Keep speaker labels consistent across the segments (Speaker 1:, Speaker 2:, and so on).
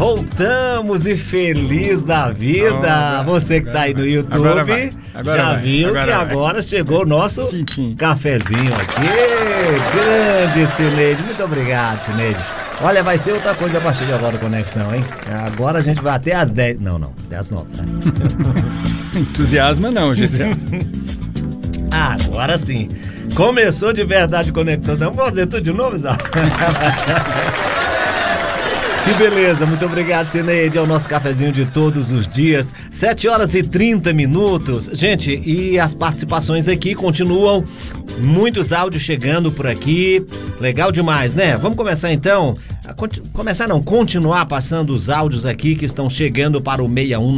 Speaker 1: Voltamos e feliz da vida. Você que tá aí no YouTube já viu que agora chegou o nosso cafezinho aqui. Grande Cineide, muito obrigado, Cineide. Olha, vai ser outra coisa a partir de agora, Conexão, hein? Agora a gente vai até às 10. Não, até às 9, tá?
Speaker 2: Entusiasma não, Gisele.
Speaker 1: Agora sim. Começou de verdade Conexão. Vamos fazer tudo de novo, Zé? Que beleza, muito obrigado, Cineide, é o nosso cafezinho de todos os dias, 7h30. Gente, e as participações aqui continuam, muitos áudios chegando por aqui, legal demais, né? Vamos começar então, continuar passando os áudios aqui que estão chegando para o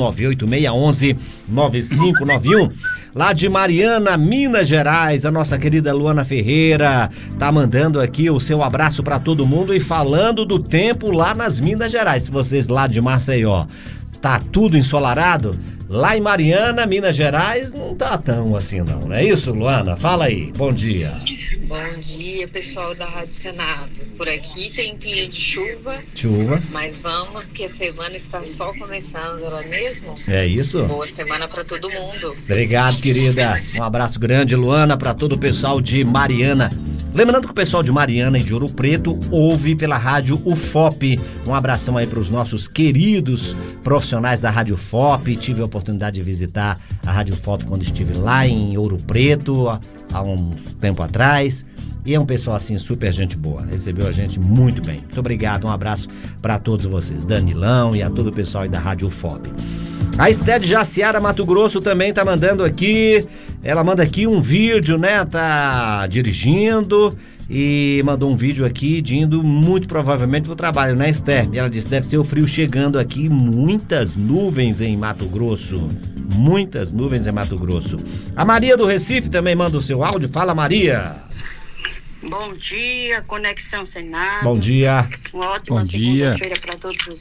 Speaker 1: 6198-611-9591. Lá de Mariana, Minas Gerais, a nossa querida Luana Ferreira tá mandando aqui o seu abraço para todo mundo e falando do tempo lá nas Minas Gerais. Se vocês lá de Maceió, tá tudo ensolarado? Lá em Mariana, Minas Gerais, não tá tão assim não é isso, Luana? Fala aí, bom dia.
Speaker 3: Bom dia, pessoal da Rádio Senado. Por aqui tem pinho de chuva. Mas vamos que a semana está só começando, não é mesmo?
Speaker 1: É isso?
Speaker 3: Boa semana para todo mundo.
Speaker 1: Obrigado, querida. Um abraço grande, Luana, para todo o pessoal de Mariana. Lembrando que o pessoal de Mariana e de Ouro Preto ouve pela rádio UFOP. Um abração aí para os nossos queridos profissionais da rádio UFOP. Tive a oportunidade de visitar a rádio UFOP quando estive lá em Ouro Preto há um tempo atrás. E é um pessoal assim super gente boa, recebeu a gente muito bem. Muito obrigado, um abraço para todos vocês, Danilão e a todo o pessoal aí da rádio UFOP. A Esté de Jaciara, Mato Grosso, também tá mandando aqui, ela manda aqui um vídeo, né, tá dirigindo e mandou um vídeo aqui de indo muito provavelmente pro trabalho, né, Esté? E ela disse, deve ser o frio chegando aqui, muitas nuvens em Mato Grosso. Muitas nuvens em Mato Grosso. A Maria do Recife também manda o seu áudio, fala Maria.
Speaker 4: Bom dia, Conexão Senado.
Speaker 1: Bom dia.
Speaker 4: Uma ótima segunda-feira para todos